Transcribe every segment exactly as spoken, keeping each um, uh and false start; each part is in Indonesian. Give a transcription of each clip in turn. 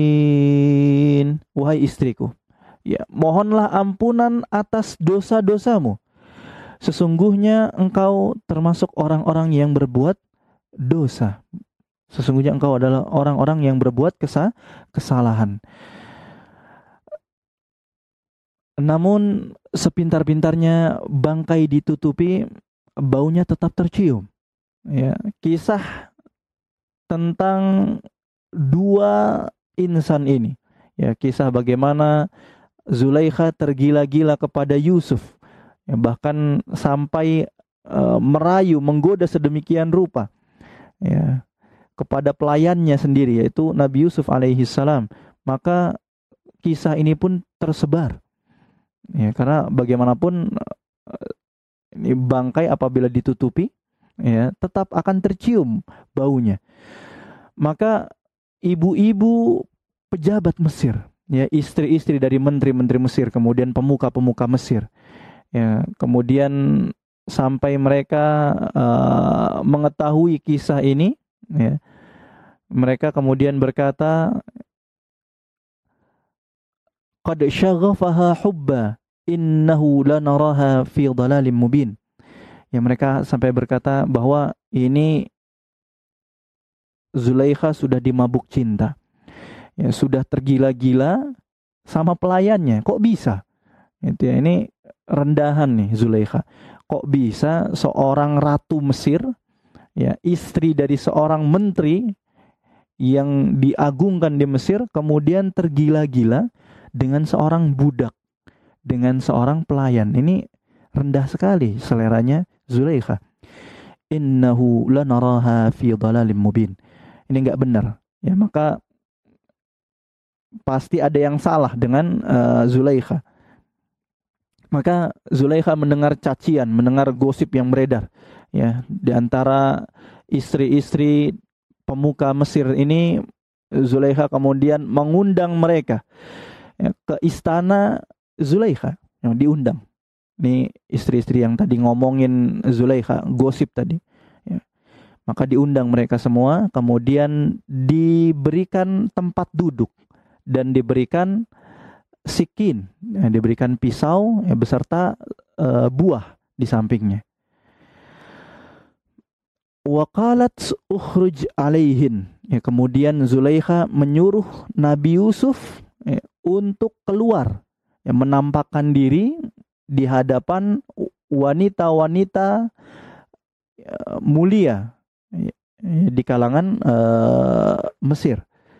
Wahai istriku, ya, mohonlah ampunan atas dosa-dosamu. Sesungguhnya engkau termasuk orang-orang yang berbuat dosa. Sesungguhnya engkau adalah orang-orang yang berbuat kesa kesalahan. Namun sepintar-pintarnya bangkai ditutupi, baunya tetap tercium. Ya, kisah tentang dua insan ini. Ya, kisah bagaimana Zulaikha tergila-gila kepada Yusuf. Ya, bahkan sampai uh, merayu, menggoda sedemikian rupa. Ya, kepada pelayannya sendiri, yaitu Nabi Yusuf alaihi salam. Maka kisah ini pun tersebar. Ya, karena bagaimanapun ini bangkai apabila ditutupi, ya, tetap akan tercium baunya. Maka ibu-ibu pejabat Mesir, ya, istri-istri dari menteri-menteri Mesir, kemudian pemuka-pemuka Mesir, ya, kemudian sampai mereka uh, mengetahui kisah ini, ya, mereka kemudian berkata, qad syaghafaha hubba innahu lanaraha fi dhalalim mubin. Ya, mereka sampai berkata bahwa ini Zulaikha sudah dimabuk cinta. Ya, sudah tergila-gila sama pelayannya. Kok bisa? Itu ya, ini rendahan nih Zulaikha. Kok bisa seorang ratu Mesir, ya, istri dari seorang menteri yang diagungkan di Mesir, kemudian tergila-gila dengan seorang budak, dengan seorang pelayan. Ini rendah sekali seleranya Zulaikha. Innahu lanaraha fi dhalalim mubin. Ini enggak benar. Ya, maka pasti ada yang salah dengan uh, Zulaikha. Maka Zulaikha mendengar cacian, mendengar gosip yang beredar, ya, di antara istri-istri pemuka Mesir ini. Zulaikha kemudian mengundang mereka, ya, ke istana Zulaikha, yang diundang. Ini istri-istri yang tadi ngomongin Zulaikha, gosip tadi. Ya. Maka diundang mereka semua, kemudian diberikan tempat duduk dan diberikan sikin, ya, diberikan pisau, ya, beserta uh, buah di sampingnya. Waqalat ukhruj alaihin. Ya, kemudian Zulaikha menyuruh Nabi Yusuf, ya, untuk keluar, ya, menampakkan diri di hadapan wanita-wanita uh, mulia, ya, di kalangan uh, Mesir.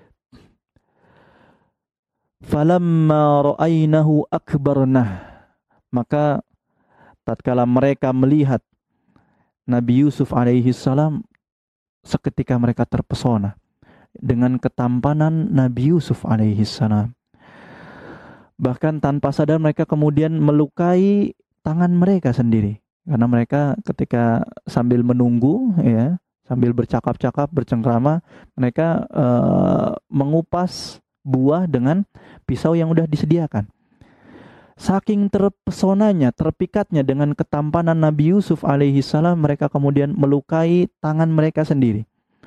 Falamma ra'ainahu akbarnah. Maka tatkala mereka melihat Nabi Yusuf alaihi salam, seketika mereka terpesona dengan ketampanan Nabi Yusuf alaihi salam. Bahkan tanpa sadar mereka kemudian melukai tangan mereka sendiri. Karena mereka ketika sambil menunggu, ya, sambil bercakap-cakap, bercengkrama, mereka uh, mengupas buah dengan pisau yang sudah disediakan. Saking terpesonanya, terpikatnya dengan ketampanan Nabi Yusuf alaihi salam, mereka kemudian melukai tangan mereka sendiri.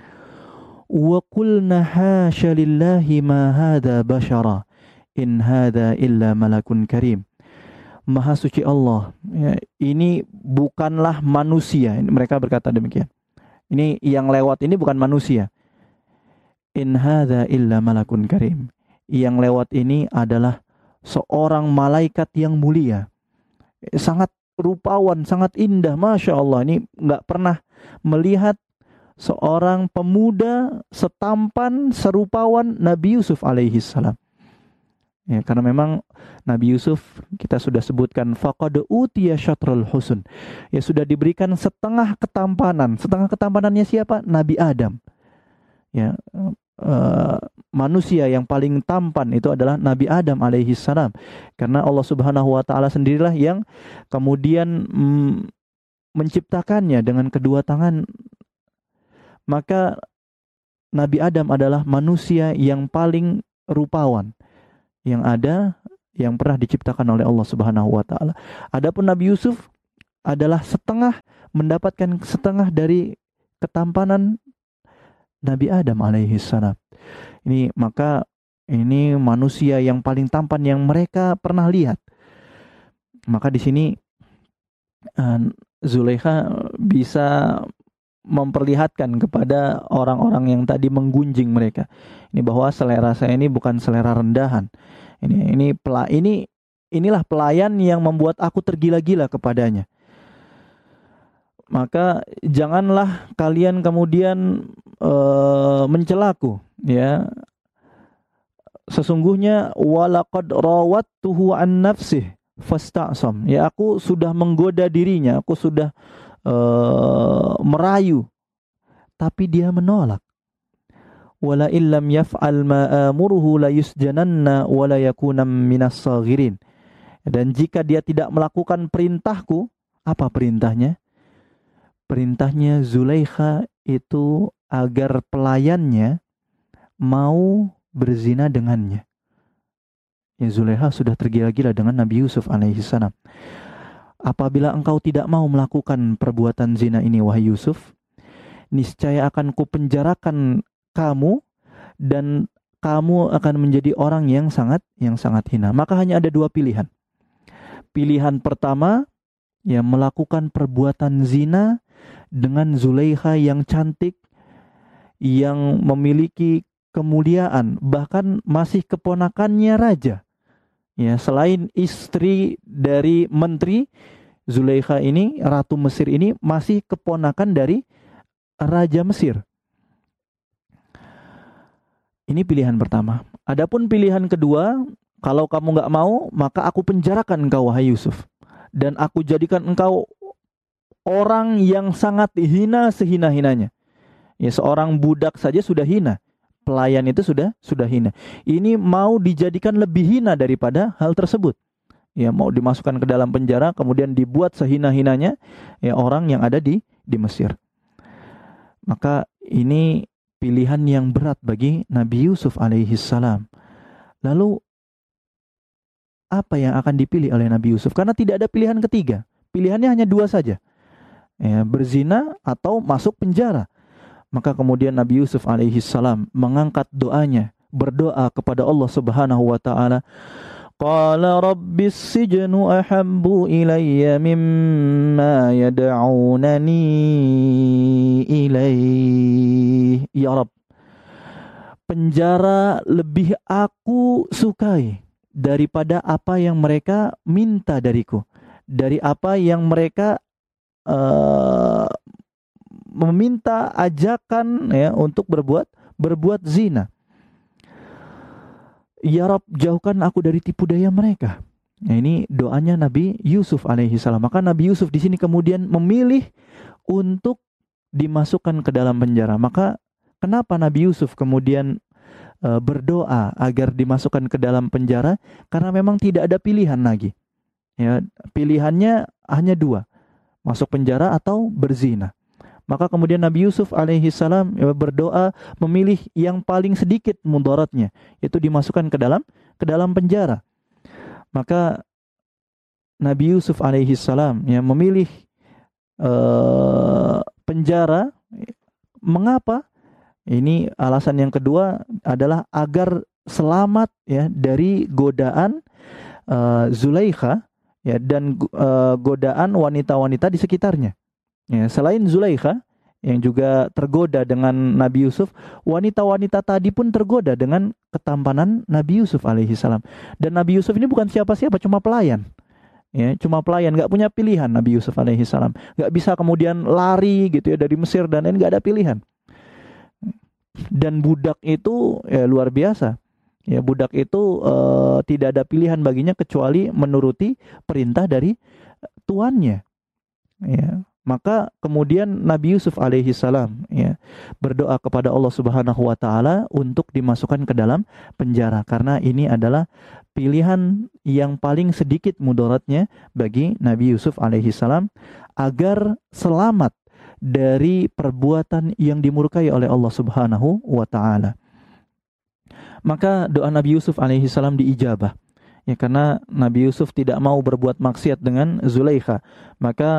Wa qulna hasya lillahi ma hadza basyara in hadza illa malakun karim. Maha suci Allah, ya, ini bukanlah manusia. Mereka berkata demikian. Ini yang lewat ini bukan manusia. In hadza illa malakun karim. Yang lewat ini adalah seorang malaikat yang mulia. Sangat rupawan, sangat indah. Masya Allah, ini nggak pernah melihat seorang pemuda setampan, serupawan Nabi Yusuf alaihi salam. Ya, karena memang Nabi Yusuf, kita sudah sebutkan, faqad utiya syatrul husn. Ya, sudah diberikan setengah ketampanan. Setengah ketampanannya siapa? Nabi Adam. Ya, uh, manusia yang paling tampan itu adalah Nabi Adam alaihi salam. Karena Allah Subhanahu wa taala sendirilah yang kemudian mm, menciptakannya dengan kedua tangan. Maka Nabi Adam adalah manusia yang paling rupawan yang ada, yang pernah diciptakan oleh Allah Subhanahu wa taala. Adapun Nabi Yusuf adalah setengah, mendapatkan setengah dari ketampanan Nabi Adam alaihi salam. Ini maka Ini manusia yang paling tampan yang mereka pernah lihat. Maka di sini uh, Zulaikha bisa memperlihatkan kepada orang-orang yang tadi menggunjing mereka ini bahwa selera saya ini bukan selera rendahan. Ini ini pela, ini inilah pelayan yang membuat aku tergila-gila kepadanya. Maka janganlah kalian kemudian uh, mencelaku, ya. Sesungguhnya walaqad rawattuhu an nafsih fasta'sam. Ya, aku sudah menggoda dirinya, aku sudah uh, merayu, tapi dia menolak. Wala illam yaf'al ma amuruhu la yusjananna wa la yakunam minas saghirin. Dan jika dia tidak melakukan perintahku, apa perintahnya? Perintahnya Zulaikha itu agar pelayannya mau berzina dengannya. Ya, Zulaikha sudah tergila-gila dengan Nabi Yusuf alaihissalam. Apabila engkau tidak mau melakukan perbuatan zina ini, wahai Yusuf, niscaya akan kupenjarakan kamu dan kamu akan menjadi orang yang sangat yang sangat hina. Maka hanya ada dua pilihan. Pilihan pertama, ya, melakukan perbuatan zina dengan Zulaikha yang cantik, yang memiliki kemuliaan, bahkan masih keponakannya raja. Ya, selain istri dari menteri, Zulaikha ini, ratu Mesir ini, masih keponakan dari raja Mesir. Ini pilihan pertama. Adapun pilihan kedua, kalau kamu nggak mau, maka aku penjarakan engkau, wahai Yusuf, dan aku jadikan engkau orang yang sangat hina sehina-hinanya. Ya, seorang budak saja sudah hina. Pelayan itu sudah sudah hina. Ini mau dijadikan lebih hina daripada hal tersebut. Ya, mau dimasukkan ke dalam penjara, kemudian dibuat sehina-hinanya ya orang yang ada di di Mesir. Maka ini pilihan yang berat bagi Nabi Yusuf alaihissalam. Lalu apa yang akan dipilih oleh Nabi Yusuf? Karena tidak ada pilihan ketiga. Pilihannya hanya dua saja. Ya, berzina atau masuk penjara. Maka kemudian Nabi Yusuf alaihissalam mengangkat doanya, berdoa kepada Allah Subhanahu wa taala. Qala rabbis sijnu ahabbu ilayya mimma yad'unani ilaih. Ya Rabb, penjara lebih aku sukai daripada apa yang mereka minta dariku, dari apa yang mereka uh, meminta ajakan ya untuk berbuat berbuat zina. Ya Rabb, jauhkan aku dari tipu daya mereka. Nah, ini doanya Nabi Yusuf alaihissalam. Maka Nabi Yusuf di sini kemudian memilih untuk dimasukkan ke dalam penjara. Maka kenapa Nabi Yusuf kemudian e, berdoa agar dimasukkan ke dalam penjara? Karena memang tidak ada pilihan lagi. Ya, pilihannya hanya dua, masuk penjara atau berzina. Maka kemudian Nabi Yusuf alaihissalam ya, berdoa memilih yang paling sedikit mudaratnya, yaitu dimasukkan ke dalam ke dalam penjara. Maka Nabi Yusuf alaihissalam ya memilih uh, penjara. Mengapa? Ini alasan yang kedua adalah agar selamat ya dari godaan uh, Zulaikha ya dan uh, godaan wanita-wanita di sekitarnya. Ya, selain Zulaikha yang juga tergoda dengan Nabi Yusuf, wanita-wanita tadi pun tergoda dengan ketampanan Nabi Yusuf alaihissalam. Dan Nabi Yusuf ini bukan siapa-siapa, cuma pelayan. Ya, cuma pelayan, nggak punya pilihan Nabi Yusuf alaihissalam. Nggak bisa kemudian lari gitu ya dari Mesir dan lain, nggak ada pilihan. Dan budak itu ya, luar biasa. Ya, budak itu uh, tidak ada pilihan baginya kecuali menuruti perintah dari tuannya. Ya. Maka kemudian Nabi Yusuf alaihissalam ya berdoa kepada Allah Subhanahu wa taala untuk dimasukkan ke dalam penjara karena ini adalah pilihan yang paling sedikit mudaratnya bagi Nabi Yusuf alaihissalam agar selamat dari perbuatan yang dimurkai oleh Allah Subhanahu wa taala. Maka doa Nabi Yusuf alaihissalam diijabah. Ya, karena Nabi Yusuf tidak mau berbuat maksiat dengan Zulaikha. Maka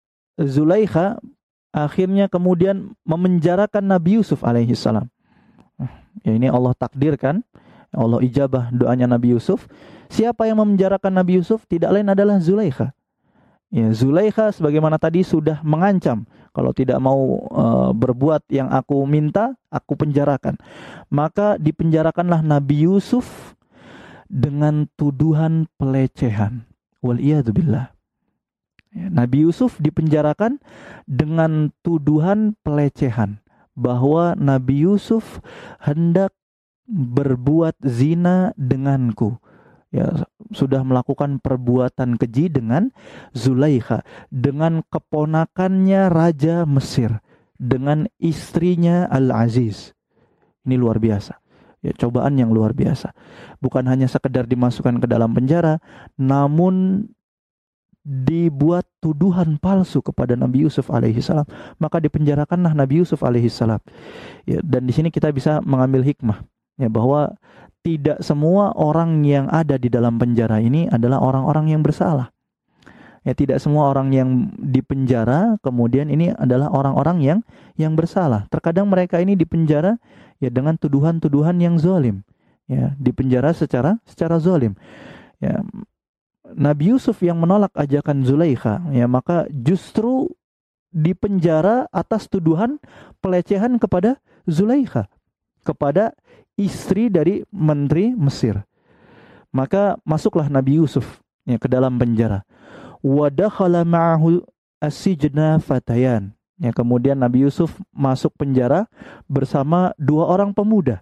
Zulaikha akhirnya kemudian memenjarakan Nabi Yusuf alaihissalam. Ya ini Allah takdirkan, Allah ijabah doanya Nabi Yusuf. Siapa yang memenjarakan Nabi Yusuf? Tidak lain adalah Zulaikha. Ya, Zulaikha sebagaimana tadi sudah mengancam, kalau tidak mau uh, berbuat yang aku minta, aku penjarakan. Maka dipenjarakanlah Nabi Yusuf dengan tuduhan pelecehan. Waliyadzubillah. Ya, Nabi Yusuf dipenjarakan dengan tuduhan pelecehan, bahwa Nabi Yusuf hendak berbuat zina denganku. Ya, sudah melakukan perbuatan keji dengan Zulaikha, dengan keponakannya Raja Mesir, dengan istrinya Al-Aziz. Ini luar biasa. Ya, cobaan yang luar biasa. Bukan hanya sekedar dimasukkan ke dalam penjara, namun dibuat tuduhan palsu kepada Nabi Yusuf alaihissalam. Maka dipenjarakanlah Nabi Yusuf alaihissalam. Ya, dan di sini kita bisa mengambil hikmah, ya, bahwa tidak semua orang yang ada di dalam penjara ini adalah orang-orang yang bersalah. Ya, tidak semua orang yang dipenjara kemudian ini adalah orang-orang yang yang bersalah. Terkadang mereka ini dipenjara ya dengan tuduhan-tuduhan yang zalim. Ya, dipenjara secara secara zalim. Ya, Nabi Yusuf yang menolak ajakan Zulaikha, ya, maka justru dipenjara atas tuduhan pelecehan kepada Zulaikha, kepada istri dari menteri Mesir. Maka masuklah Nabi Yusuf ya ke dalam penjara. Wa dakhala ma'ahu as-sijna fatayan. Ya, kemudian Nabi Yusuf masuk penjara bersama dua orang pemuda.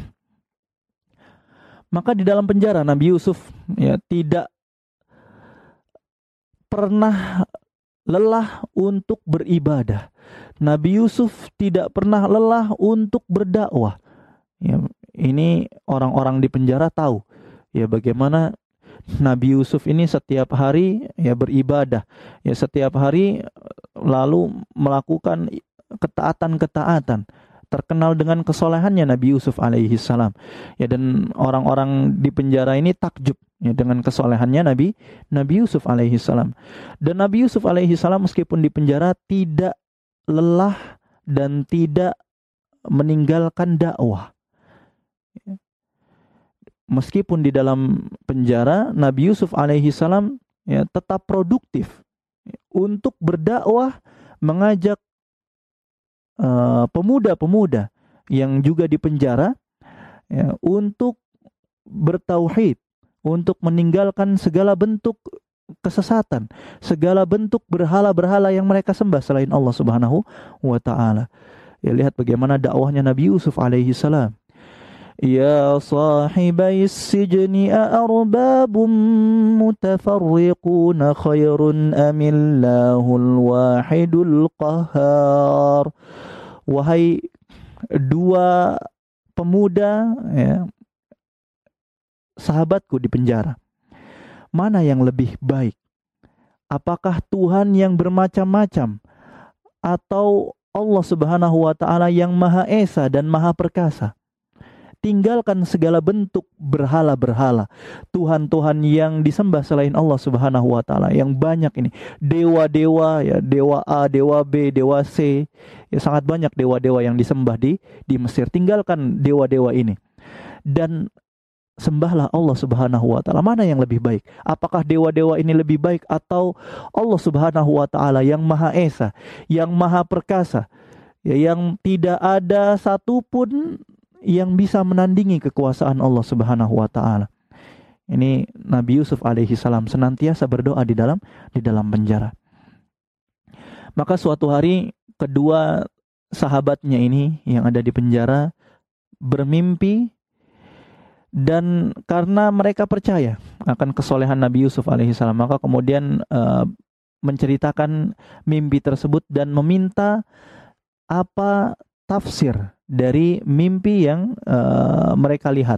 Maka di dalam penjara Nabi Yusuf ya tidak pernah lelah untuk beribadah. Nabi Yusuf tidak pernah lelah untuk berdakwah. Ya, ini orang-orang di penjara tahu ya bagaimana Nabi Yusuf ini setiap hari ya beribadah, ya setiap hari lalu melakukan ketaatan-ketaatan. Terkenal dengan kesolehannya Nabi Yusuf alaihi salam. Ya, dan orang-orang di penjara ini takjub ya dengan kesolehannya Nabi Nabi Yusuf alaihi salam. Dan Nabi Yusuf alaihi salam meskipun di penjara tidak lelah dan tidak meninggalkan dakwah. Meskipun di dalam penjara, Nabi Yusuf alaihi salam ya tetap produktif untuk berdakwah, mengajak uh, pemuda-pemuda yang juga di penjara ya, untuk bertauhid, untuk meninggalkan segala bentuk kesesatan, segala bentuk berhala-berhala yang mereka sembah selain Allah Subhanahu wa taala. Ya, lihat bagaimana dakwahnya Nabi Yusuf alaihi salam. Ya sahibai sijni a'arbabun mutafarriquna khairun amillahul wahidul qahar. Wahai dua pemuda ya, sahabatku di penjara, mana yang lebih baik? Apakah Tuhan yang bermacam-macam atau Allah Subhanahu wa taala yang Maha Esa dan Maha Perkasa? Tinggalkan segala bentuk berhala-berhala, Tuhan-Tuhan yang disembah selain Allah Subhanahu wa taala yang banyak ini. Dewa-dewa ya, dewa A, dewa B, dewa C. Ya, sangat banyak dewa-dewa yang disembah di di Mesir. Tinggalkan dewa-dewa ini. Dan sembahlah Allah Subhanahu wa taala. Mana yang lebih baik? Apakah dewa-dewa ini lebih baik atau Allah Subhanahu wa taala yang Maha Esa, yang Maha Perkasa, ya, yang tidak ada satupun yang bisa menandingi kekuasaan Allah Subhanahu wa taala. Ini Nabi Yusuf alaihi salam senantiasa berdoa di dalam di dalam penjara. Maka suatu hari kedua sahabatnya ini yang ada di penjara bermimpi, dan karena mereka percaya akan kesolehan Nabi Yusuf alaihi salam, maka kemudian uh, menceritakan mimpi tersebut dan meminta apa tafsir dari mimpi yang uh, mereka lihat.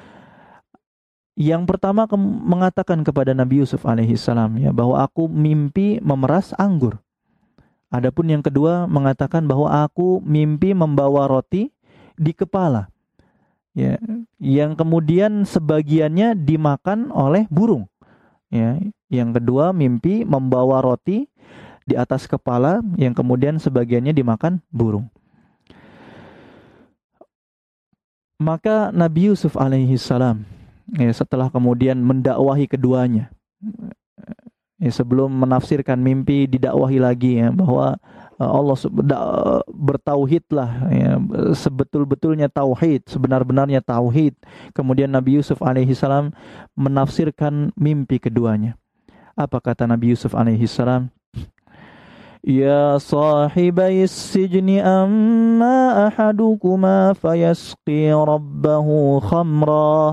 Yang pertama ke- mengatakan kepada Nabi Yusuf alaihi salam ya bahwa aku mimpi memeras anggur. Adapun yang kedua mengatakan bahwa aku mimpi membawa roti di kepala. Ya, yang kemudian sebagiannya dimakan oleh burung. Ya, yang kedua mimpi membawa roti di atas kepala yang kemudian sebagiannya dimakan burung. Maka Nabi Yusuf alaihi salam, ya, setelah kemudian mendakwahi keduanya, ya, sebelum menafsirkan mimpi didakwahi lagi, ya, bahwa Allah bertauhidlah, ya, sebetul-betulnya tauhid, sebenar-benarnya tauhid. Kemudian Nabi Yusuf alaihi salam menafsirkan mimpi keduanya. Apa kata Nabi Yusuf alaihi salam? Ya sahibai sijni amma ahadukuma fayasqi rabbahu khamra.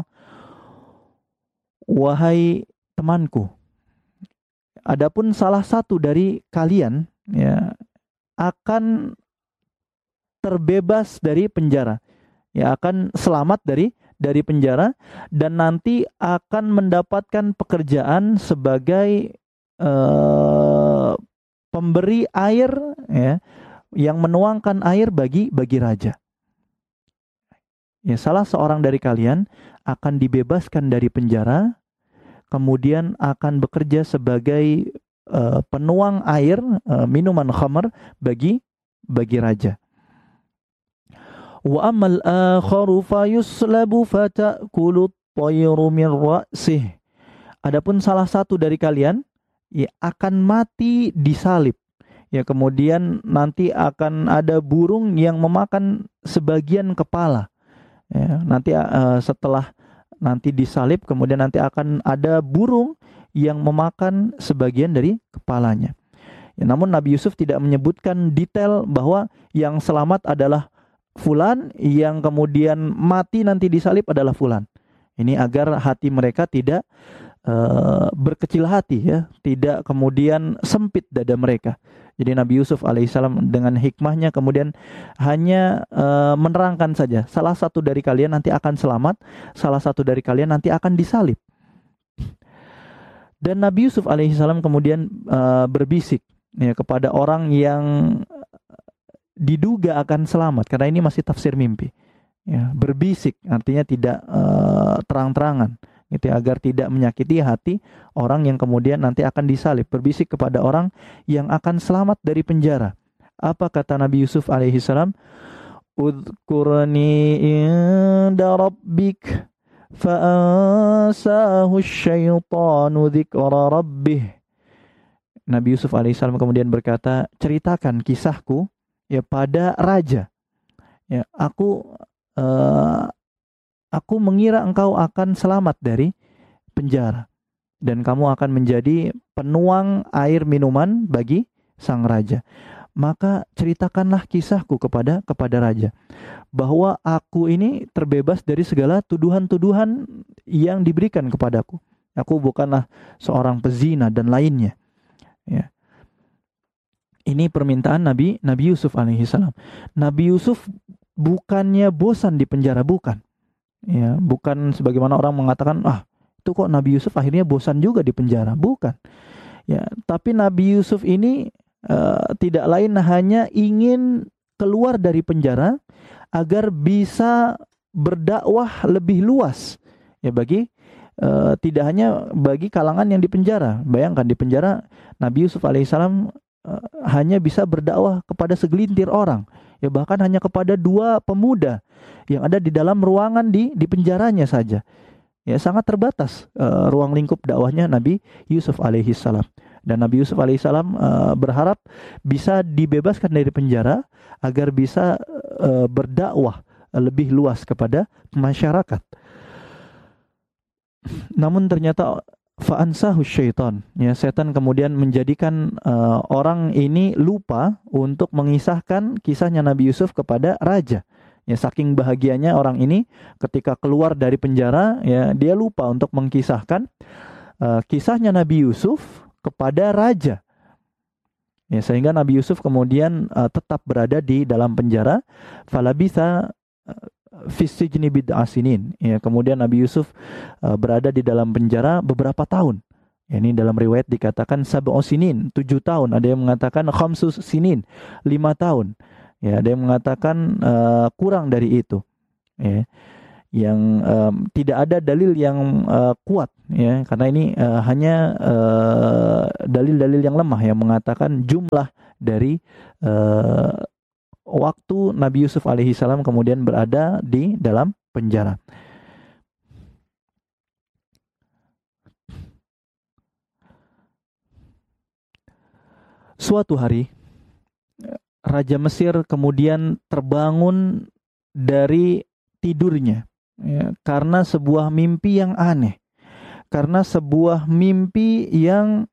Wahai temanku, adapun salah satu dari kalian, ya, akan terbebas dari penjara, ya, akan selamat dari dari penjara, dan nanti akan mendapatkan pekerjaan sebagai uh, pemberi air, ya, yang menuangkan air bagi bagi raja. Ya, salah seorang dari kalian akan dibebaskan dari penjara, kemudian akan bekerja sebagai Uh, penuang air, uh, minuman khamar bagi bagi raja. Wa amal akharu fayuslabu fata'kulu at-tayru min ra'sih. Adapun salah satu dari kalian, ya, akan mati disalib. Ya, kemudian nanti akan ada burung yang memakan sebagian kepala. Ya, nanti uh, setelah nanti disalib, kemudian nanti akan ada burung yang memakan sebagian dari kepalanya. Ya, namun Nabi Yusuf tidak menyebutkan detail bahwa yang selamat adalah fulan, yang kemudian mati nanti disalib adalah fulan. Ini agar hati mereka tidak uh, berkecil hati, ya, tidak kemudian sempit dada mereka. Jadi Nabi Yusuf alaihissalam dengan hikmahnya kemudian hanya uh, menerangkan saja, salah satu dari kalian nanti akan selamat, salah satu dari kalian nanti akan disalib. Dan Nabi Yusuf alaihissalam kemudian uh, berbisik, ya, kepada orang yang diduga akan selamat, karena ini masih tafsir mimpi. Ya, berbisik artinya tidak uh, terang-terangan, gitu, agar tidak menyakiti hati orang yang kemudian nanti akan disalib. Berbisik kepada orang yang akan selamat dari penjara. Apa kata Nabi Yusuf alaihissalam? Udhkurni inda rabbik fa'ansahu syaitanu dzikra rabbih. Nabi Yusuf alaihissalam kemudian berkata, ceritakan kisahku, ya, pada raja. Ya, aku uh, aku mengira engkau akan selamat dari penjara dan kamu akan menjadi penuang air minuman bagi sang raja. Maka ceritakanlah kisahku kepada kepada raja, bahwa aku ini terbebas dari segala tuduhan-tuduhan yang diberikan kepadaku. Aku bukanlah seorang pezina dan lainnya. Ya. Ini permintaan Nabi Nabi Yusuf alaihissalam. Nabi Yusuf bukannya bosan di penjara, bukan. Ya, bukan sebagaimana orang mengatakan, ah, itu kok Nabi Yusuf akhirnya bosan juga di penjara, bukan. Ya, tapi Nabi Yusuf ini Uh, tidak lain hanya ingin keluar dari penjara agar bisa berdakwah lebih luas, ya, bagi uh, tidak hanya bagi kalangan yang di penjara. Bayangkan di penjara Nabi Yusuf alaihissalam uh, hanya bisa berdakwah kepada segelintir orang, ya, bahkan hanya kepada dua pemuda yang ada di dalam ruangan di di penjaranya saja. Ya, sangat terbatas uh, ruang lingkup dakwahnya Nabi Yusuf alaihissalam. Dan Nabi Yusuf alaihissalam uh, berharap bisa dibebaskan dari penjara agar bisa uh, berdakwah lebih luas kepada masyarakat. Namun ternyata fa'ansahu syaitan, ya, setan kemudian menjadikan uh, orang ini lupa untuk mengisahkan kisahnya Nabi Yusuf kepada raja. Ya, saking bahagianya orang ini ketika keluar dari penjara, ya, dia lupa untuk mengkisahkan uh, kisahnya Nabi Yusuf kepada raja. Ya, sehingga Nabi Yusuf kemudian uh, tetap berada di dalam penjara. Falabitha uh, fis sijni bid'a sinin. Ya, kemudian Nabi Yusuf uh, berada di dalam penjara beberapa tahun. Ya, ini dalam riwayat dikatakan sab'u sinin, tujuh tahun. Ada yang mengatakan khamsus sinin, lima tahun. Ya, ada yang mengatakan uh, kurang dari itu. Ya. Yang um, tidak ada dalil yang uh, kuat, ya, karena ini uh, hanya uh, dalil-dalil yang lemah yang mengatakan jumlah dari uh, waktu Nabi Yusuf alaihissalam kemudian berada di dalam penjara. Suatu hari Raja Mesir kemudian terbangun dari tidurnya, ya, karena sebuah mimpi yang aneh, karena sebuah mimpi yang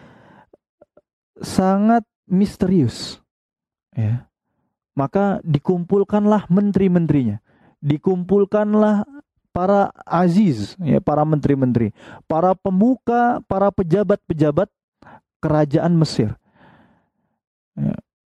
sangat misterius, ya. Maka dikumpulkanlah menteri-menterinya, dikumpulkanlah para aziz, ya, para menteri-menteri, para pemuka, para pejabat-pejabat kerajaan Mesir. Ya.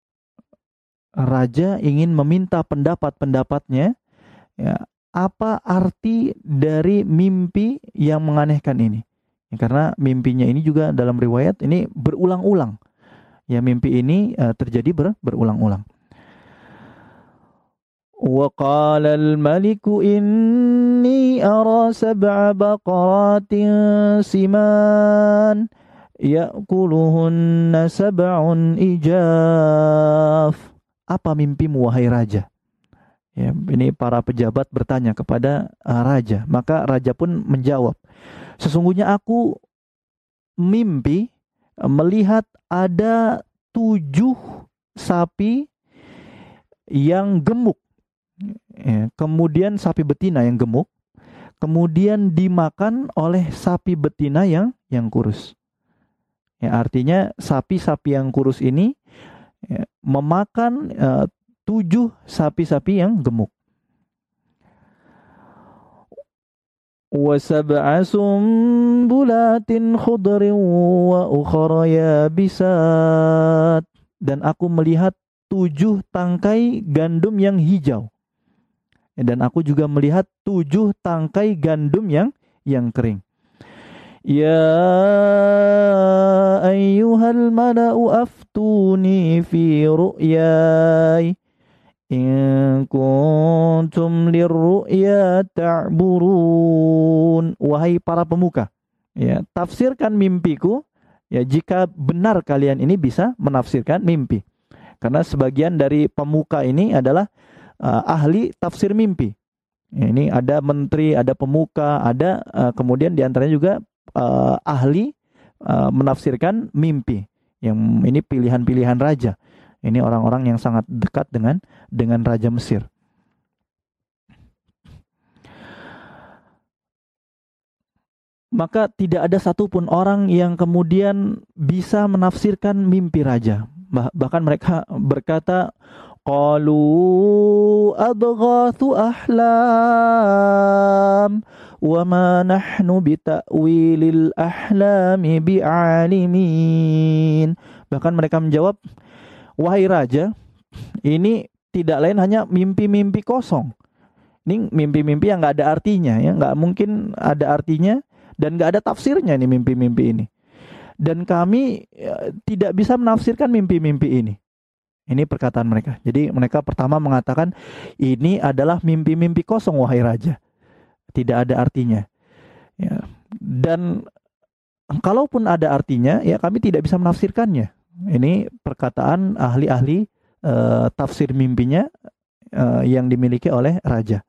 Raja ingin meminta pendapat-pendapatnya, ya, apa arti dari mimpi yang menganehkan ini. Ya, karena mimpinya ini juga dalam riwayat ini berulang-ulang. Ya, mimpi ini uh, terjadi ber, berulang-ulang. Wa qala al-maliku inni ara sab'a baqaratin siman ya'kuluhunna sab'un ijaf. Apa mimpimu wahai raja? Ya, ini para pejabat bertanya kepada uh, raja. Maka raja pun menjawab, sesungguhnya aku mimpi uh, melihat ada tujuh sapi yang gemuk. Ya, kemudian sapi betina yang gemuk, kemudian dimakan oleh sapi betina yang yang kurus. Ya, artinya sapi-sapi yang kurus ini ya, memakan uh, tujuh sapi-sapi yang gemuk. Wa sab'a sumbulatin khudrin wa ukhra yabisat. Dan aku melihat tujuh tangkai gandum yang hijau. Dan aku juga melihat tujuh tangkai gandum yang yang kering. Ya ayyuhal mala'u aftuni fi ru'yai in kuntum lirru'ya ta'burun. Wahai para pemuka, ya, tafsirkan mimpiku, ya, jika benar kalian ini bisa menafsirkan mimpi. Karena sebagian dari pemuka ini adalah uh, ahli tafsir mimpi. Ya, ini ada menteri, ada pemuka, ada uh, kemudian diantaranya juga Uh, ahli uh, menafsirkan mimpi. Yang ini pilihan-pilihan raja. Ini orang-orang yang sangat dekat dengan dengan Raja Mesir. Maka tidak ada satupun orang yang kemudian bisa menafsirkan mimpi raja. Bah- bahkan mereka berkata, qalu adghathu ahlam wa ma nahnu bita'wilil ahlami bi'alimin. Bahkan mereka menjawab, wahai raja, ini tidak lain hanya mimpi-mimpi kosong. Ini mimpi-mimpi yang nggak ada artinya, ya, nggak mungkin ada artinya dan nggak ada tafsirnya nih mimpi-mimpi ini. Dan kami ya, tidak bisa menafsirkan mimpi-mimpi ini. Ini perkataan mereka. Jadi mereka pertama mengatakan ini adalah mimpi-mimpi kosong wahai raja. Tidak ada artinya. Ya. Dan kalaupun ada artinya, ya kami tidak bisa menafsirkannya. Ini perkataan ahli-ahli uh, tafsir mimpinya uh, yang dimiliki oleh raja.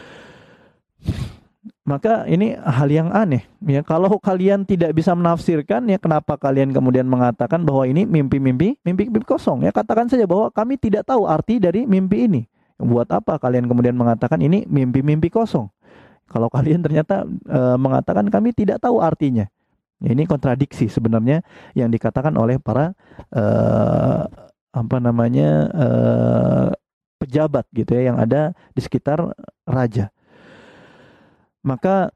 Maka ini hal yang aneh. Ya, kalau kalian tidak bisa menafsirkan, ya kenapa kalian kemudian mengatakan bahwa ini mimpi-mimpi, mimpi-mimpi kosong? Ya katakan saja bahwa kami tidak tahu arti dari mimpi ini. Buat apa kalian kemudian mengatakan ini mimpi-mimpi kosong? Kalau kalian ternyata e, mengatakan kami tidak tahu artinya. Ya, ini kontradiksi sebenarnya yang dikatakan oleh para e, apa namanya e, pejabat gitu ya yang ada di sekitar raja. Maka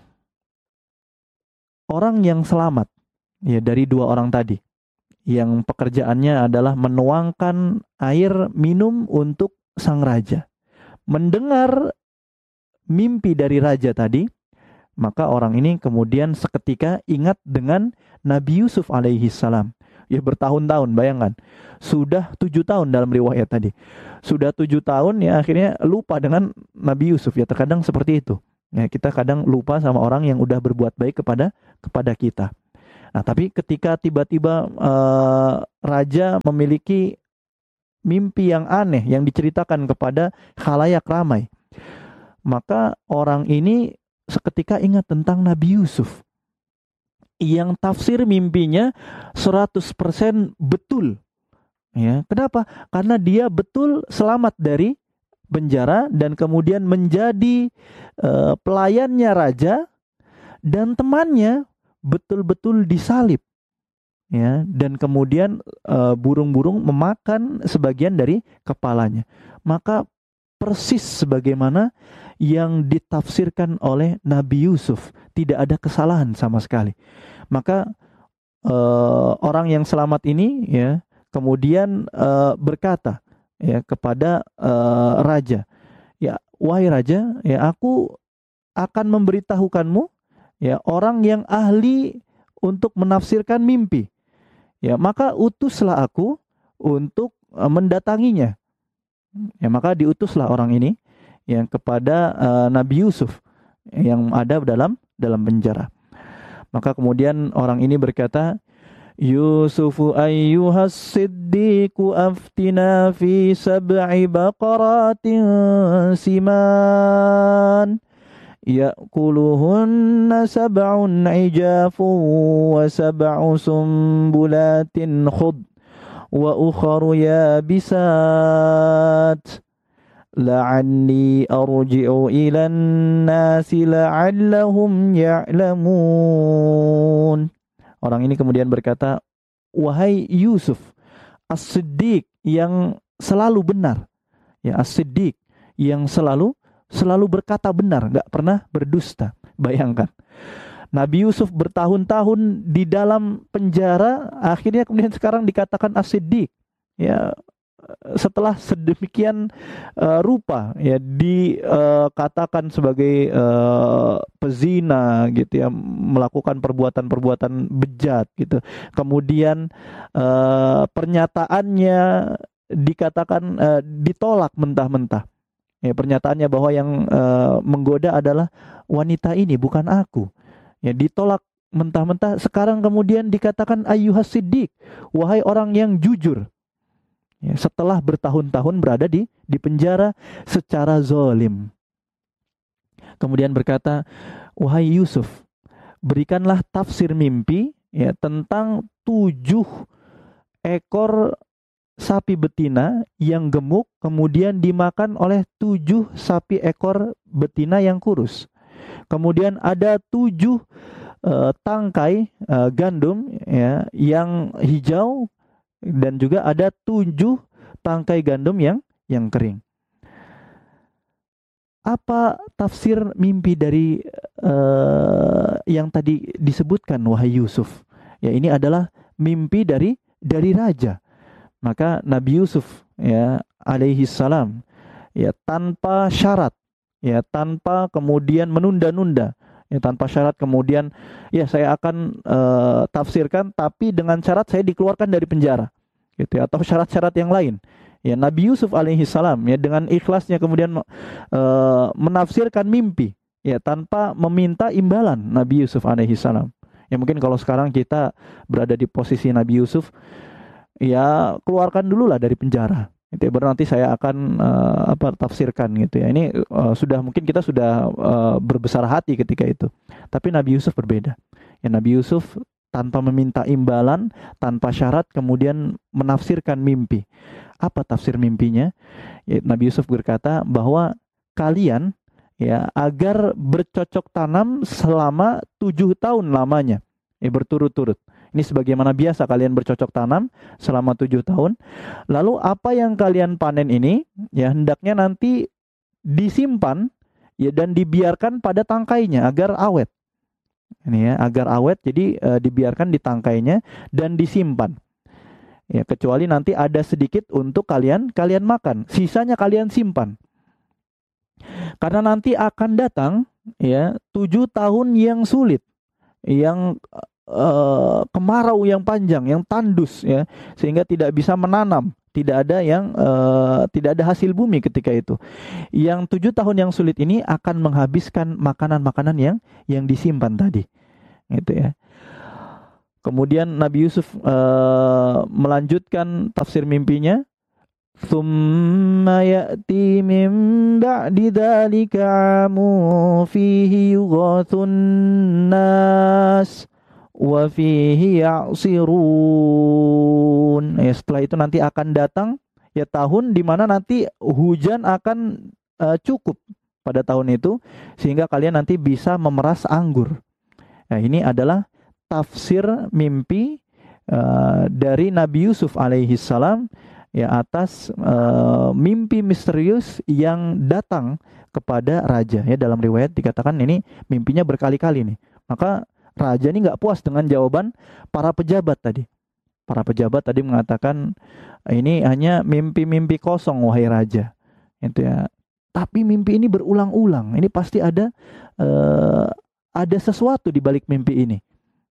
orang yang selamat ya dari dua orang tadi yang pekerjaannya adalah menuangkan air minum untuk sang raja, mendengar mimpi dari raja tadi, maka orang ini kemudian seketika ingat dengan Nabi Yusuf alaihi salam. Ya bertahun-tahun, bayangkan. Sudah tujuh tahun dalam riwayat tadi. Sudah tujuh tahun ya akhirnya lupa dengan Nabi Yusuf. Ya terkadang seperti itu. Ya, kita kadang lupa sama orang yang udah berbuat baik kepada kepada kita. Nah tapi ketika tiba-tiba uh, raja memiliki mimpi yang aneh yang diceritakan kepada khalayak ramai, maka orang ini seketika ingat tentang Nabi Yusuf yang tafsir mimpinya seratus persen betul. Ya, kenapa? Karena dia betul selamat dari penjara dan kemudian menjadi uh, pelayannya raja, dan temannya betul-betul disalib. Ya, dan kemudian uh, burung-burung memakan sebagian dari kepalanya. Maka persis sebagaimana yang ditafsirkan oleh Nabi Yusuf, tidak ada kesalahan sama sekali. Maka uh, orang yang selamat ini ya kemudian uh, berkata ya kepada uh, raja, ya wahai raja, ya aku akan memberitahukanmu ya orang yang ahli untuk menafsirkan mimpi. Ya, maka utuslah aku untuk uh, mendatanginya. Ya, maka diutuslah orang ini yang kepada uh, Nabi Yusuf yang ada dalam dalam penjara. Maka kemudian orang ini berkata, Yusufu ayyuhas siddiqu aftina fi sab'i baqaratin siman ya'kuluhunna sab'un ijafun wa sab'u sumbulatin khud wa ukharu yabisat la'anni arji'u ilan nasi la'allahum ya'lamun. Orang ini kemudian berkata, wahai Yusuf, as-siddiq yang selalu benar. Ya, as-siddiq yang selalu selalu berkata benar, nggak pernah berdusta. Bayangkan, Nabi Yusuf bertahun-tahun di dalam penjara, akhirnya kemudian sekarang dikatakan as-siddiq. Ya, setelah sedemikian uh, rupa ya dikatakan uh, sebagai uh, pezina gitu ya, melakukan perbuatan-perbuatan bejat gitu. Kemudian uh, pernyataannya dikatakan uh, ditolak mentah-mentah. Ya, pernyataannya bahwa yang uh, menggoda adalah wanita ini, bukan aku. Ya, ditolak mentah-mentah. Sekarang kemudian dikatakan ayyuhas siddiq, wahai orang yang jujur. Ya, setelah bertahun-tahun berada di di penjara secara zalim. Kemudian berkata, wahai Yusuf, berikanlah tafsir mimpi ya tentang tujuh ekor sapi betina yang gemuk kemudian dimakan oleh tujuh sapi ekor betina yang kurus. Kemudian ada tujuh uh, tangkai uh, gandum ya yang hijau, dan juga ada tujuh tangkai gandum yang yang kering. Apa tafsir mimpi dari uh, yang tadi disebutkan wahai Yusuf? Ya, ini adalah mimpi dari dari raja. Maka Nabi Yusuf ya alaihi salam ya tanpa syarat, ya tanpa kemudian menunda-nunda, ya tanpa syarat kemudian ya saya akan uh, tafsirkan tapi dengan syarat saya dikeluarkan dari penjara gitu ya, atau syarat-syarat yang lain. Ya, Nabi Yusuf alaihi salam ya dengan ikhlasnya kemudian uh, menafsirkan mimpi ya tanpa meminta imbalan Nabi Yusuf alaihi salam. Ya mungkin kalau sekarang kita berada di posisi Nabi Yusuf, ya keluarkan dulu lah dari penjara. Itu ya, baru nanti saya akan uh, apa tafsirkan gitu ya. Ini uh, sudah mungkin kita sudah uh, berbesar hati ketika itu. Tapi Nabi Yusuf berbeda. Ya, Nabi Yusuf tanpa meminta imbalan, tanpa syarat kemudian menafsirkan mimpi. Apa tafsir mimpinya? Ya, Nabi Yusuf berkata bahwa kalian ya agar bercocok tanam selama tujuh tahun lamanya, ya berturut-turut. Ini sebagaimana biasa kalian bercocok tanam selama tujuh tahun. Lalu apa yang kalian panen ini ya hendaknya nanti disimpan ya dan dibiarkan pada tangkainya agar awet. Ini ya, agar awet, jadi e, dibiarkan di tangkainya dan disimpan. Ya, kecuali nanti ada sedikit untuk kalian kalian makan, sisanya kalian simpan. Karena nanti akan datang ya tujuh tahun yang sulit, yang Uh, kemarau yang panjang, yang tandus ya, sehingga tidak bisa menanam, tidak ada yang uh, tidak ada hasil bumi ketika itu. Yang tujuh tahun yang sulit ini akan menghabiskan makanan-makanan yang yang disimpan tadi, gitu ya. Kemudian Nabi Yusuf uh, melanjutkan tafsir mimpinya. Thumma ya'ti min ba'di dhalika 'amun fihi yughathun nas wa fihi ya'sirun. Ya, setelah itu nanti akan datang ya tahun di mana nanti hujan akan uh, cukup pada tahun itu sehingga kalian nanti bisa memeras anggur. Nah, ini adalah tafsir mimpi uh, dari Nabi Yusuf alaihi salam ya atas uh, mimpi misterius yang datang kepada raja. Ya, dalam riwayat dikatakan ini mimpinya berkali-kali nih. Maka raja ini nggak puas dengan jawaban para pejabat tadi. Para pejabat tadi mengatakan ini hanya mimpi-mimpi kosong wahai raja. Itu ya. Tapi mimpi ini berulang-ulang. Ini pasti ada uh, ada sesuatu di balik mimpi ini.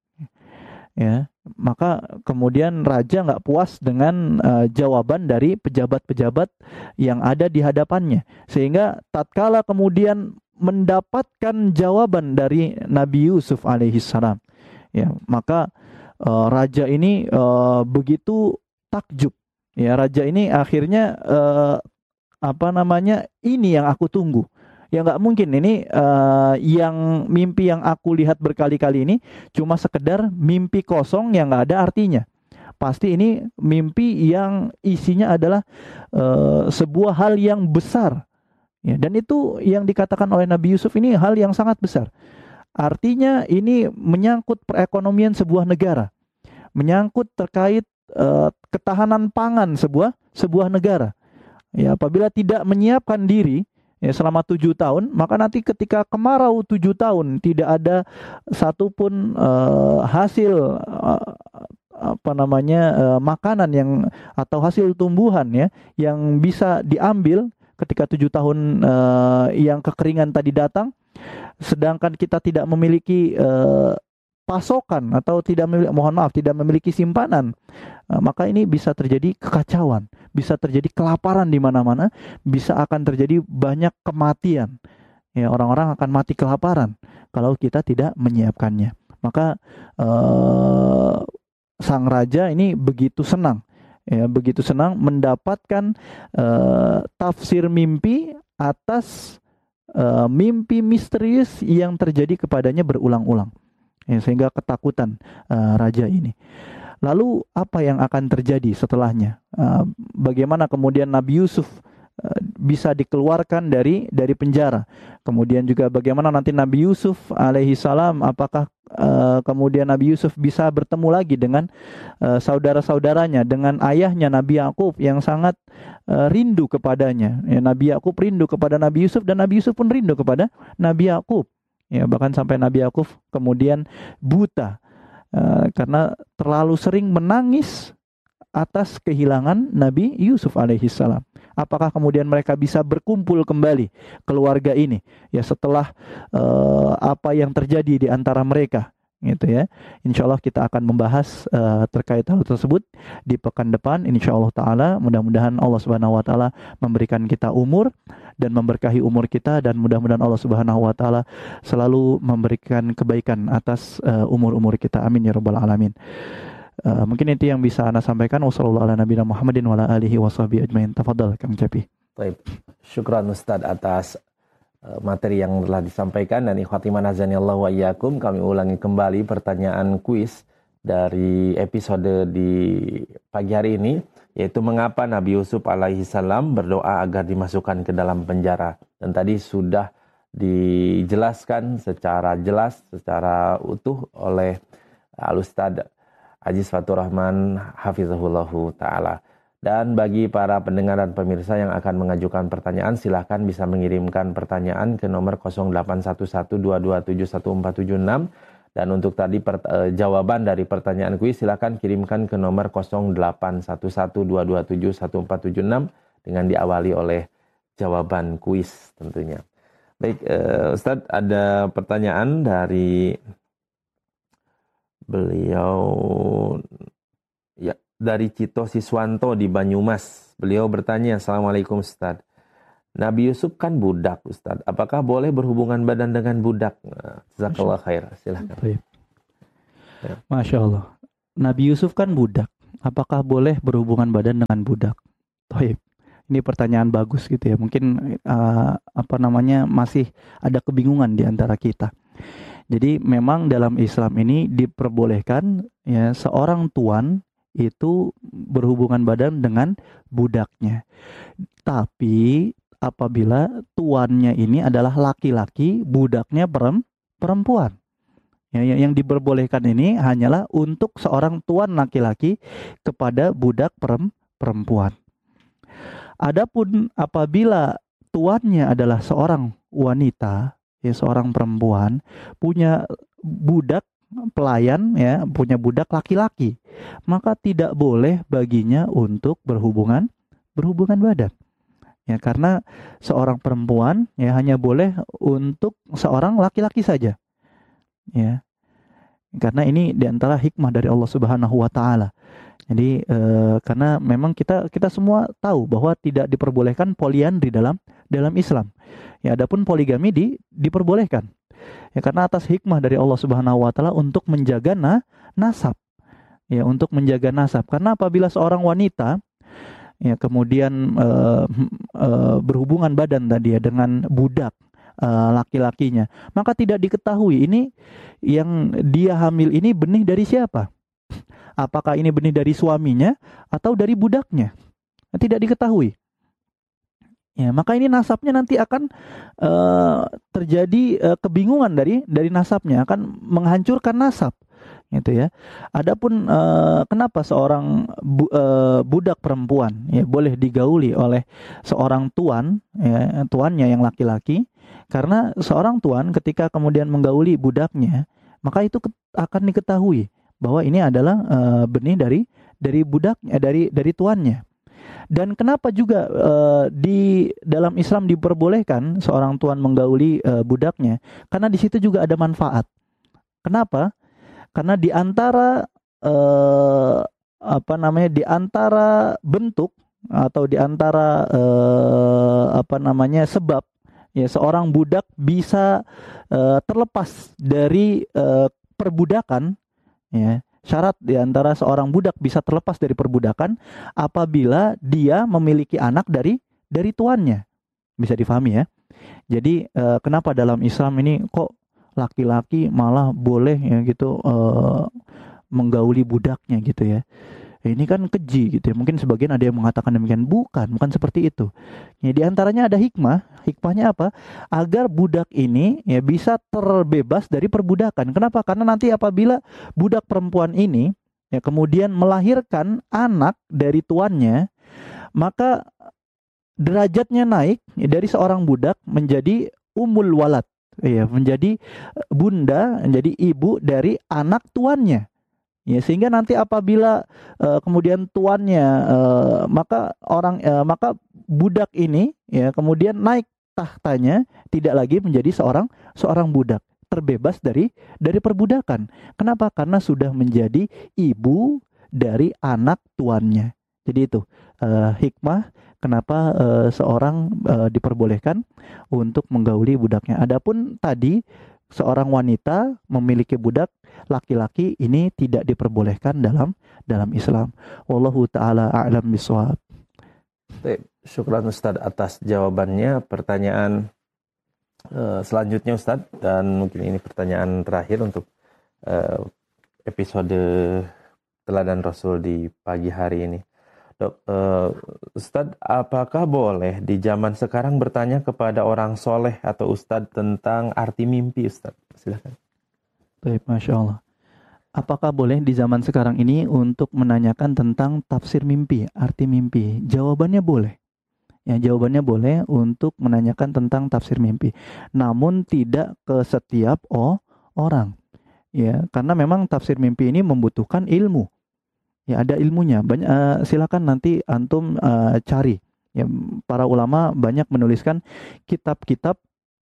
Ya, maka kemudian raja nggak puas dengan uh, jawaban dari pejabat-pejabat yang ada di hadapannya, sehingga tatkala kemudian mendapatkan jawaban dari Nabi Yusuf alaihissalam, ya maka uh, raja ini uh, begitu takjub. Ya, raja ini akhirnya uh, apa namanya ini yang aku tunggu. Ya nggak mungkin ini uh, yang mimpi yang aku lihat berkali-kali ini cuma sekedar mimpi kosong yang nggak ada artinya. Pasti ini mimpi yang isinya adalah uh, sebuah hal yang besar. Ya, dan itu yang dikatakan oleh Nabi Yusuf ini hal yang sangat besar. Artinya ini menyangkut perekonomian sebuah negara, menyangkut terkait uh, ketahanan pangan sebuah sebuah negara. Ya, apabila tidak menyiapkan diri ya selama tujuh tahun, maka nanti ketika kemarau tujuh tahun tidak ada satupun uh, hasil uh, apa namanya uh, makanan yang atau hasil tumbuhan ya yang bisa diambil ketika tujuh tahun uh, yang kekeringan tadi datang, sedangkan kita tidak memiliki uh, pasokan atau tidak memiliki, mohon maaf tidak memiliki simpanan, uh, maka ini bisa terjadi kekacauan, bisa terjadi kelaparan di mana-mana, bisa akan terjadi banyak kematian. Ya, orang-orang akan mati kelaparan kalau kita tidak menyiapkannya. Maka uh, sang raja ini begitu senang, ya begitu senang mendapatkan uh, tafsir mimpi atas uh, mimpi misterius yang terjadi kepadanya berulang-ulang. Ya, sehingga ketakutan uh, raja ini. Lalu apa yang akan terjadi setelahnya? Uh, bagaimana kemudian Nabi Yusuf uh, bisa dikeluarkan dari dari penjara? Kemudian juga bagaimana nanti Nabi Yusuf alaihi salam, apakah uh, kemudian Nabi Yusuf bisa bertemu lagi dengan uh, saudara-saudaranya, dengan ayahnya Nabi Yakub yang sangat uh, rindu kepadanya. Ya, Nabi Yakub rindu kepada Nabi Yusuf dan Nabi Yusuf pun rindu kepada Nabi Yakub. Ya, bahkan sampai Nabi Yakub kemudian buta uh, karena terlalu sering menangis atas kehilangan Nabi Yusuf alaihissalam. Apakah kemudian mereka bisa berkumpul kembali keluarga ini ya setelah uh, apa yang terjadi di antara mereka, gitu ya. Insya Allah kita akan membahas uh, terkait hal tersebut di pekan depan. Insya Allah Taala, mudah-mudahan Allah Subhanahu Wa Taala memberikan kita umur dan memberkahi umur kita, dan mudah-mudahan Allah Subhanahu Wa Taala selalu memberikan kebaikan atas uh, umur-umur kita. Amin ya rabbal alamin. Uh, mungkin itu yang bisa Anda sampaikan. Wassallallahu ala nabiyina Muhammadin wa ala alihi washabihi ajmain. Tafadhal Kang Capi. Baik. Syukran Ustaz atas uh, materi yang telah disampaikan, dan ikhwati manazanillahu wa iyyakum, kami ulangi kembali pertanyaan kuis dari episode di pagi hari ini, yaitu mengapa Nabi Yusuf alaihi salam berdoa agar dimasukkan ke dalam penjara. Dan tadi sudah dijelaskan secara jelas, secara utuh oleh Al-Ustaz Aziz Fatur Rahman hafizahullahu ta'ala. Dan bagi para pendengar dan pemirsa yang akan mengajukan pertanyaan, silahkan bisa mengirimkan pertanyaan ke nomor nol delapan satu satu dua dua tujuh satu empat tujuh enam. Dan untuk tadi per, eh, jawaban dari pertanyaan kuis, silahkan kirimkan ke nomor nol delapan satu satu dua dua tujuh satu empat tujuh enam dengan diawali oleh jawaban kuis tentunya. Baik, eh, Ustadz, ada pertanyaan dari beliau, ya, dari Cito Siswanto di Banyumas. Beliau bertanya, Assalamualaikum Ustaz. Nabi Yusuf kan budak Ustaz. Apakah boleh berhubungan badan dengan budak? Jazakallah khair. Silahkan. Ya. Masya Allah. Nabi Yusuf kan budak. Apakah boleh berhubungan badan dengan budak? Taib. Ini pertanyaan bagus gitu ya. Mungkin uh, apa namanya masih ada kebingungan di antara kita. Jadi memang dalam Islam ini diperbolehkan ya seorang tuan itu berhubungan badan dengan budaknya. Tapi apabila tuannya ini adalah laki-laki, budaknya perempuan. Ya, yang diperbolehkan ini hanyalah untuk seorang tuan laki-laki kepada budak perempuan. Adapun apabila tuannya adalah seorang wanita, ya seorang perempuan, punya budak pelayan ya, punya budak laki-laki, maka tidak boleh baginya untuk berhubungan berhubungan badan. Ya, karena seorang perempuan ya hanya boleh untuk seorang laki-laki saja. Ya. Karena ini diantara hikmah dari Allah Subhanahu wa taala. Jadi eh, karena memang kita kita semua tahu bahwa tidak diperbolehkan poliandri dalam dalam Islam. Ya, adapun poligami di diperbolehkan. Ya, karena atas hikmah dari Allah Subhanahu wa taala untuk menjaga na, nasab. Ya, untuk menjaga nasab. Karena apabila seorang wanita ya kemudian eh, eh, berhubungan badan tadi ya dengan budak eh, laki-lakinya, maka tidak diketahui ini yang dia hamil ini benih dari siapa? Apakah ini benih dari suaminya atau dari budaknya? Tidak diketahui. Ya, maka ini nasabnya nanti akan uh, terjadi uh, kebingungan dari dari nasabnya, akan menghancurkan nasab, gitu ya. Adapun uh, kenapa seorang bu, uh, budak perempuan ya boleh digauli oleh seorang tuan, ya, tuannya yang laki-laki? Karena seorang tuan ketika kemudian menggauli budaknya, maka itu akan diketahui bahwa ini adalah uh, benih dari dari budaknya, dari dari tuannya. Dan kenapa juga uh, di dalam Islam diperbolehkan seorang tuan menggauli uh, budaknya? Karena di situ juga ada manfaat. Kenapa? Karena di antara uh, apa namanya di antara bentuk atau di antara uh, apa namanya sebab ya seorang budak bisa uh, terlepas dari uh, perbudakan. Ya, syarat di antara seorang budak bisa terlepas dari perbudakan apabila dia memiliki anak dari dari tuannya. Bisa difahami ya. Jadi eh, kenapa dalam Islam ini kok laki-laki malah boleh ya gitu eh, menggauli budaknya gitu ya. Ini kan keji gitu ya. Mungkin sebagian ada yang mengatakan demikian. Bukan, bukan seperti itu. Ya, di antaranya ada hikmah. Hikmahnya apa? Agar budak ini ya bisa terbebas dari perbudakan. Kenapa? Karena nanti apabila budak perempuan ini ya kemudian melahirkan anak dari tuannya, maka derajatnya naik ya, dari seorang budak menjadi ummul walad. Ya, menjadi bunda, menjadi ibu dari anak tuannya. Ya, sehingga nanti apabila uh, kemudian tuannya uh, maka orang uh, maka budak ini ya kemudian naik tahtanya tidak lagi menjadi seorang seorang budak, terbebas dari dari perbudakan. Kenapa? Karena sudah menjadi ibu dari anak tuannya. Jadi itu uh, hikmah kenapa uh, seorang uh, diperbolehkan untuk menggauli budaknya. Adapun tadi seorang wanita memiliki budak laki-laki ini tidak diperbolehkan dalam dalam Islam. Wallahu taala a'lam bishawab. Syukran Ustaz atas jawabannya. Pertanyaan uh, selanjutnya Ustaz, dan mungkin ini pertanyaan terakhir untuk uh, episode Teladan Rasul di pagi hari ini. Dok, uh, Ustaz, apakah boleh di zaman sekarang bertanya kepada orang soleh atau Ustaz tentang arti mimpi, Ustaz? Silakan. Baik, Masya Allah. Apakah boleh di zaman sekarang ini untuk menanyakan tentang tafsir mimpi, arti mimpi? Jawabannya boleh. Ya, jawabannya boleh untuk menanyakan tentang tafsir mimpi. Namun tidak ke setiap oh, orang. Ya, karena memang tafsir mimpi ini membutuhkan ilmu. Ya, ada ilmunya. Banyak, uh, silakan nanti antum uh, cari. Ya, para ulama banyak menuliskan kitab-kitab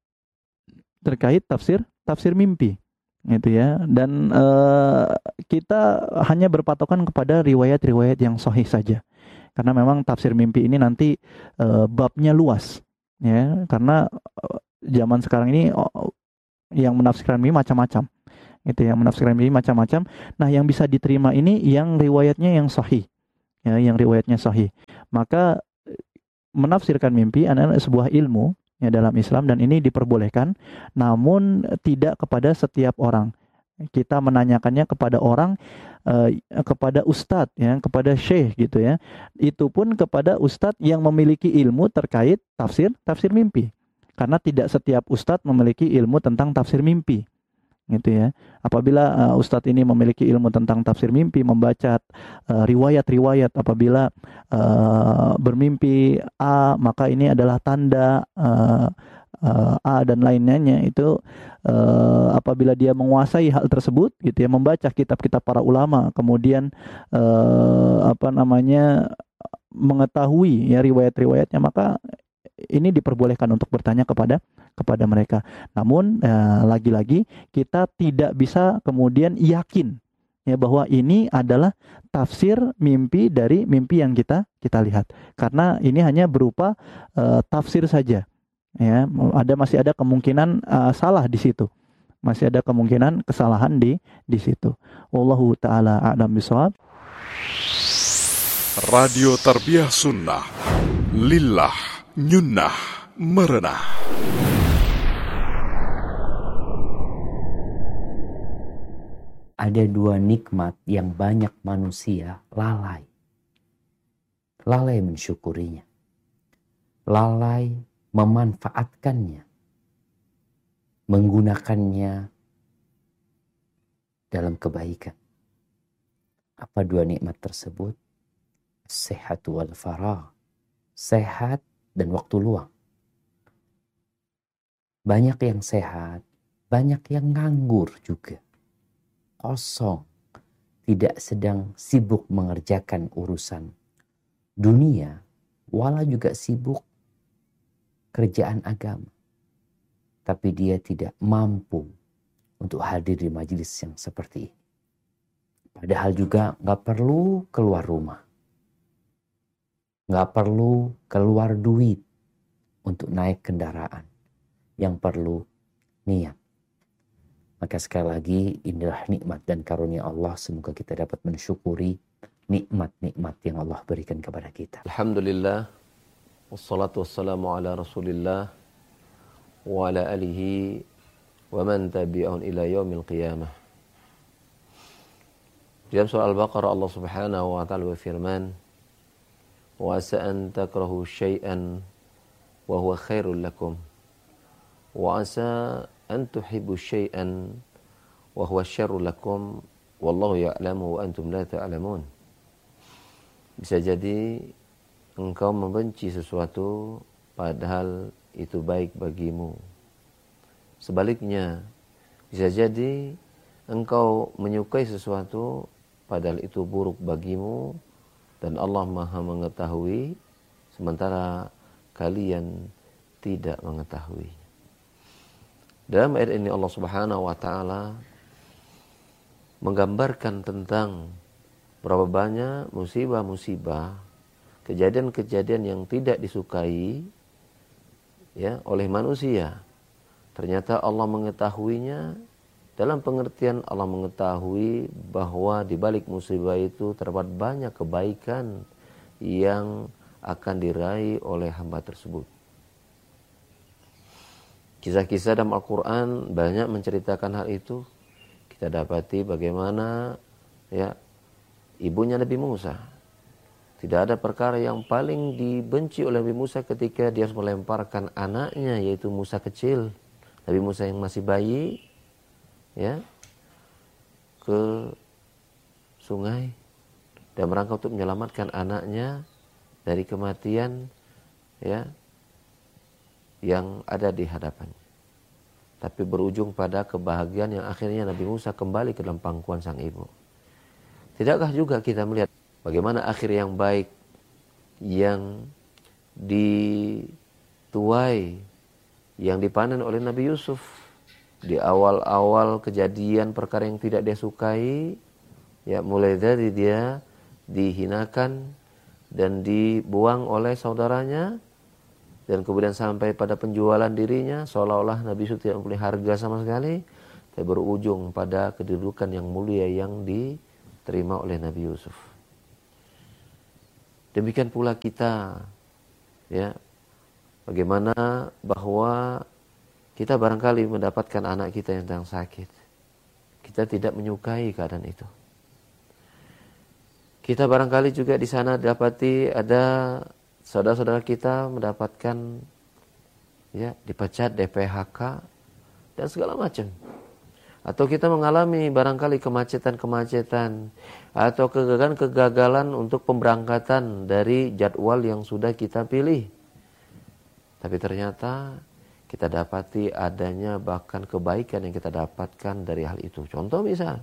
terkait tafsir tafsir mimpi, gitu ya. Dan uh, kita hanya berpatokan kepada riwayat-riwayat yang sahih saja. Karena memang tafsir mimpi ini nanti uh, babnya luas, ya. Karena uh, zaman sekarang ini uh, yang menafsirkan mimpi macam-macam. Itu yang menafsirkan mimpi macam-macam. Nah, yang bisa diterima ini yang riwayatnya yang sahih, ya, yang riwayatnya sahih. Maka menafsirkan mimpi adalah sebuah ilmu ya dalam Islam, dan ini diperbolehkan, namun tidak kepada setiap orang. Kita menanyakannya kepada orang, eh, kepada ustadz ya, kepada syekh gitu ya. Itu pun kepada ustadz yang memiliki ilmu terkait tafsir tafsir mimpi. Karena tidak setiap ustadz memiliki ilmu tentang tafsir mimpi. Gitu ya. Apabila uh, ustadz ini memiliki ilmu tentang tafsir mimpi, membaca uh, riwayat-riwayat, apabila uh, bermimpi A, maka ini adalah tanda uh, uh, A dan lainnya, itu uh, apabila dia menguasai hal tersebut gitu ya, membaca kitab-kitab para ulama, kemudian uh, apa namanya mengetahui ya riwayat-riwayatnya, maka ini diperbolehkan untuk bertanya kepada kepada mereka. Namun eh, lagi-lagi kita tidak bisa kemudian yakin ya bahwa ini adalah tafsir mimpi dari mimpi yang kita kita lihat, karena ini hanya berupa eh, tafsir saja. Ya, ada masih ada kemungkinan eh, salah di situ. Masih ada kemungkinan kesalahan di di situ. Wallahu taala a'lam bishawab. Radio Tarbiyah Sunnah Lillah Nyunnah Merenah. Ada dua nikmat yang banyak manusia lalai. Lalai mensyukurinya. Lalai memanfaatkannya. Menggunakannya dalam kebaikan. Apa dua nikmat tersebut? Sehat wal faragh. Sehat dan waktu luang. Banyak yang sehat, banyak yang nganggur juga. Kosong, tidak sedang sibuk mengerjakan urusan dunia, wala juga sibuk kerjaan agama. Tapi dia tidak mampu untuk hadir di majelis yang seperti ini. Padahal juga gak perlu keluar rumah. Nggak perlu keluar duit untuk naik kendaraan. Yang perlu niat. Maka sekali lagi, inilah nikmat dan karunia Allah. Semoga kita dapat mensyukuri nikmat-nikmat yang Allah berikan kepada kita. Alhamdulillah. Wassalatu wassalamu ala rasulillah. Wa ala alihi wa man tabi'ahun ila yaumil qiyamah. Dalam surah Al-Baqarah Allah subhanahu wa ta'ala berfirman, wa asa an takrahu syai'an wa huwa khairul lakum wa asa an tuhibbu syai'an wa huwa syarrul lakum wallahu ya'lamu wa antum la ta'lamun. Bisa jadi engkau membenci sesuatu padahal itu baik bagimu. Sebaliknya, bisa jadi engkau menyukai sesuatu padahal itu buruk bagimu, dan Allah Maha mengetahui, sementara kalian tidak mengetahui. Dalam ayat ini Allah Subhanahu wa taala menggambarkan tentang berapa banyak musibah-musibah, kejadian-kejadian yang tidak disukai ya oleh manusia. Ternyata Allah mengetahuinya. Dalam pengertian Allah mengetahui bahwa di balik musibah itu terdapat banyak kebaikan yang akan diraih oleh hamba tersebut. Kisah-kisah dalam Al-Quran banyak menceritakan hal itu. Kita dapati bagaimana ya ibunya Nabi Musa. Tidak ada perkara yang paling dibenci oleh Nabi Musa ketika dia harus melemparkan anaknya, yaitu Musa kecil. Nabi Musa yang masih bayi, ya, ke sungai dan merangkak untuk menyelamatkan anaknya dari kematian ya yang ada di hadapannya. Tapi berujung pada kebahagiaan yang akhirnya Nabi Musa kembali ke dalam pangkuan sang ibu. Tidakkah juga kita melihat bagaimana akhir yang baik yang dituai, yang dipanen oleh Nabi Yusuf di awal-awal kejadian perkara yang tidak dia sukai, ya mulai dari dia dihinakan dan dibuang oleh saudaranya, dan kemudian sampai pada penjualan dirinya, seolah-olah Nabi Yusuf tidak mempunyai harga sama sekali, tapi berujung pada kedudukan yang mulia yang diterima oleh Nabi Yusuf. Demikian pula kita, ya, bagaimana bahwa kita barangkali mendapatkan anak kita yang sedang sakit. Kita tidak menyukai keadaan itu. Kita barangkali juga di sana dapati ada saudara-saudara kita mendapatkan, ya, dipecat, D P H K, dan segala macam. Atau kita mengalami barangkali kemacetan-kemacetan atau kegagalan-kegagalan untuk pemberangkatan dari jadwal yang sudah kita pilih. Tapi ternyata kita dapati adanya bahkan kebaikan yang kita dapatkan dari hal itu. Contoh misal,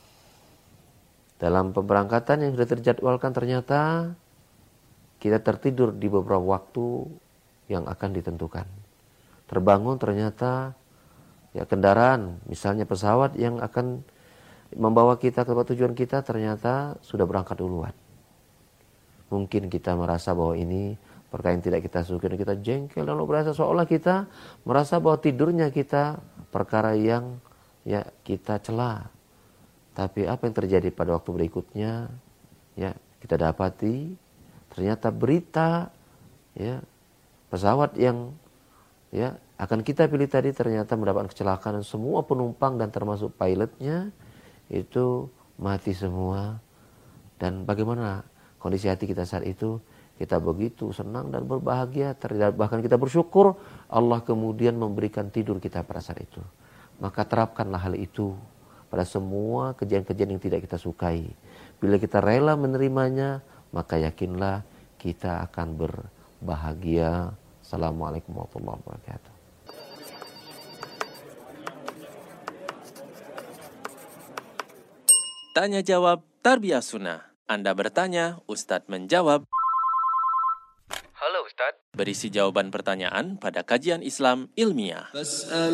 dalam pemberangkatan yang sudah terjadwalkan ternyata kita tertidur di beberapa waktu yang akan ditentukan. Terbangun ternyata ya kendaraan, misalnya pesawat yang akan membawa kita ke tempat tujuan kita ternyata sudah berangkat duluan. Mungkin kita merasa bahwa ini perkara yang tidak kita sukai dan kita jengkel, lalu berasa seolah kita merasa bahwa tidurnya kita perkara yang ya kita cela. Tapi apa yang terjadi pada waktu berikutnya, ya kita dapati ternyata berita ya pesawat yang ya akan kita pilih tadi ternyata mendapatkan kecelakaan dan semua penumpang dan termasuk pilotnya itu mati semua. Dan bagaimana kondisi hati kita saat itu? Kita begitu senang dan berbahagia, bahkan kita bersyukur Allah kemudian memberikan tidur kita pada saat itu. Maka terapkanlah hal itu pada semua kejadian-kejadian yang tidak kita sukai. Bila kita rela menerimanya, maka yakinlah kita akan berbahagia. Assalamualaikum warahmatullahi wabarakatuh. Tanya jawab Tarbiyah Sunnah. Anda bertanya, Ustadz menjawab. Halo Ustadz. Berisi jawaban pertanyaan pada kajian Islam ilmiah.